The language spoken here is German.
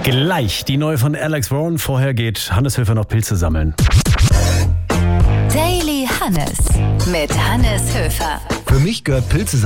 Gleich die neue von Alex Warren. Vorher geht Hannes Höfer noch Pilze sammeln. Daily Hannes mit Hannes Höfer. Für mich gehört Pilze